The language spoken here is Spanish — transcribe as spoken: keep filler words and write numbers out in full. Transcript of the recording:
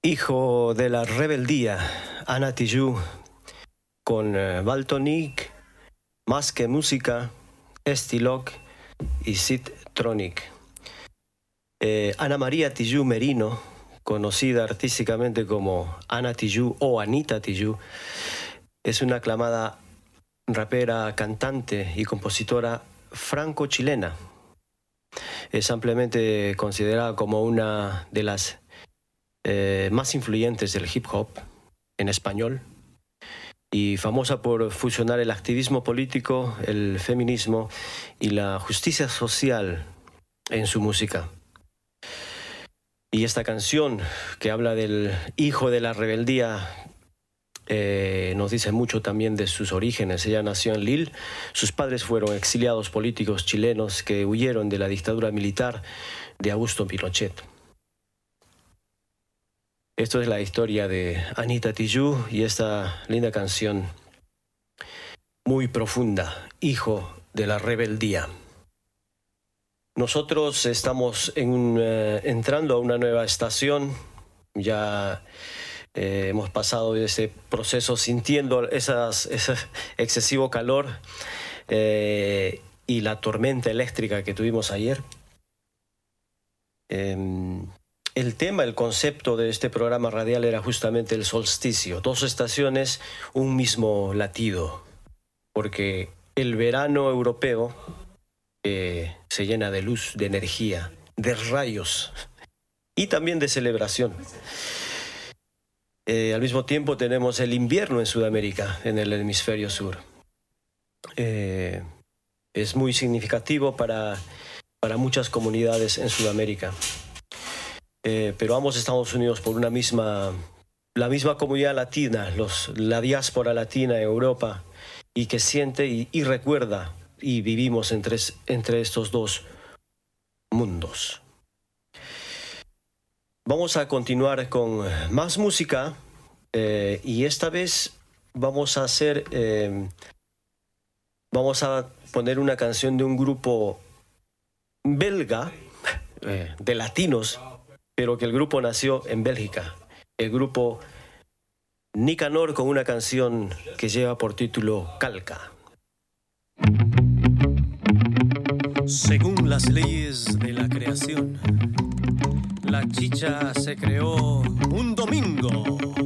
Hijo de la rebeldía, Ana Tijoux, con eh, Valtonyc, Más que música, Estiloc y Sid Tronic. Eh, Ana María Tijoux Merino, conocida artísticamente como Ana Tijoux o Anita Tijoux, es una aclamada rapera, cantante y compositora franco-chilena. Es ampliamente considerada como una de las eh, más influyentes del hip hop en español y famosa por fusionar el activismo político, el feminismo y la justicia social en su música. Y esta canción que habla del hijo de la rebeldía eh, nos dice mucho también de sus orígenes. Ella nació en Lille, sus padres fueron exiliados políticos chilenos que huyeron de la dictadura militar de Augusto Pinochet. Esto es la historia de Anita Tijoux y esta linda canción muy profunda, Hijo de la Rebeldía. Nosotros estamos en un, eh, entrando a una nueva estación, ya eh, hemos pasado de ese proceso sintiendo esas, ese excesivo calor eh, y la tormenta eléctrica que tuvimos ayer. Eh, El tema, el concepto de este programa radial era justamente el solsticio. Dos estaciones, un mismo latido. Porque el verano europeo eh, se llena de luz, de energía, de rayos y también de celebración. Eh, al mismo tiempo tenemos el invierno en Sudamérica, en el hemisferio sur. Eh, es muy significativo para, para muchas comunidades en Sudamérica. Eh, pero ambos estamos unidos por una misma, la misma comunidad latina, los, la diáspora latina en Europa, y que siente y, y recuerda, y vivimos entre, entre estos dos mundos. Vamos a continuar con más música, eh, y esta vez vamos a hacer, eh, vamos a poner una canción de un grupo belga, eh, de latinos, pero que el grupo nació en Bélgica. El grupo Nicanor con una canción que lleva por título Calca. Según las leyes de la creación, la chicha se creó un domingo.